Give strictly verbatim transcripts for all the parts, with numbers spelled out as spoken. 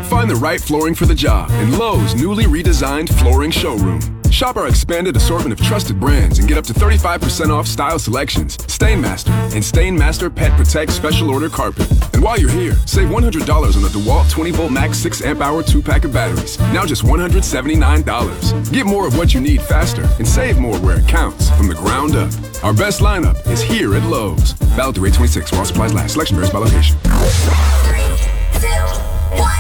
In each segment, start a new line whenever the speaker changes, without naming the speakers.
Find the right flooring for the job in Lowe's newly redesigned flooring showroom. Shop our expanded assortment of trusted brands and get up to thirty-five percent off style selections, StainMaster, and StainMaster Pet Protect Special Order Carpet. And while you're here, save one hundred dollars on the DeWalt twenty volt Max six amp hour two pack of batteries. Now just one hundred seventy-nine dollars. Get more of what you need faster and save more where it counts from the ground up. Our best lineup is here at Lowe's. Valid through eight twenty-six while supplies last. Selection varies by location.
Three, two, one.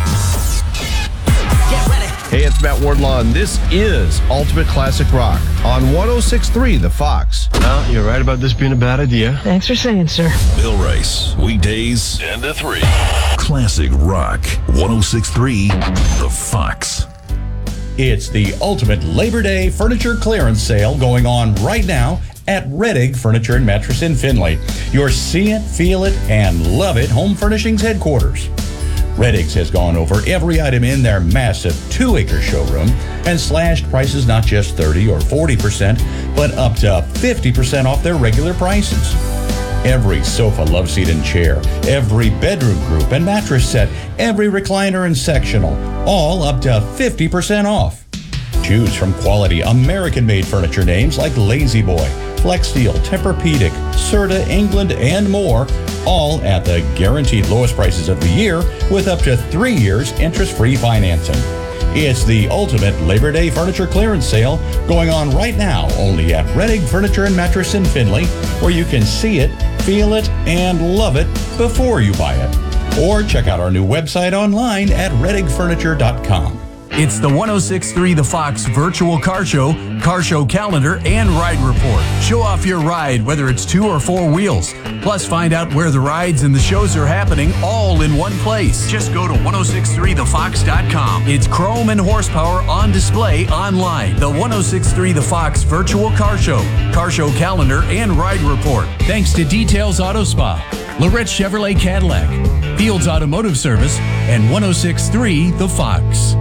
Hey, it's Matt Wardlaw, and this is Ultimate Classic Rock on one oh six point three The Fox.
Well, you're right about this being a bad idea.
Thanks for saying, sir.
Bill Rice, weekdays ten to three. Classic Rock, one oh six point three The Fox.
It's the Ultimate Labor Day Furniture Clearance Sale going on right now at Redig Furniture and Mattress in Findlay, your see it, feel it, and love it home furnishings headquarters. Redig's has gone over every item in their massive two-acre showroom and slashed prices not just thirty or forty percent, but up to fifty percent off their regular prices. Every sofa, love seat, and chair, every bedroom group and mattress set, every recliner and sectional, all up to fifty percent off. Choose from quality American-made furniture names like Lazy Boy, Flexsteel, Tempur-Pedic, Serta, England, and more, all at the guaranteed lowest prices of the year with up to three years interest-free financing. It's the Ultimate Labor Day Furniture Clearance Sale going on right now only at Redig Furniture and Mattress in Findlay, where you can see it, feel it, and love it before you buy it. Or check out our new website online at redig furniture dot com.
It's the one oh six point three The Fox Virtual Car Show, Car Show Calendar, and Ride Report. Show off your ride, whether it's two or four wheels. Plus, find out where the rides and the shows are happening all in one place. Just go to one oh six point three the fox dot com. It's chrome and horsepower on display online. The one oh six point three The Fox Virtual Car Show, Car Show Calendar, and Ride Report. Thanks to Details Auto Spa, Lorette Chevrolet Cadillac, Fields Automotive Service, and one oh six point three The Fox.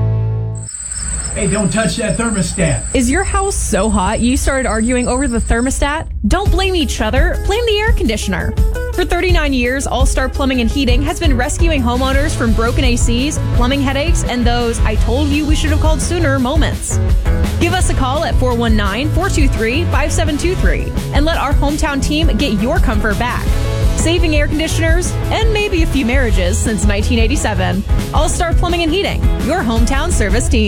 Hey, don't touch that thermostat.
Is your house so hot you started arguing over the thermostat? Don't blame each other. Blame the air conditioner. For thirty-nine years, All Star Plumbing and Heating has been rescuing homeowners from broken A Cs, plumbing headaches, and those I told you we should have called sooner moments. Give us a call at four one nine, four two three, five seven two three and let our hometown team get your comfort back. Saving air conditioners and maybe a few marriages since nineteen eighty-seven. All Star Plumbing and Heating, your hometown service team.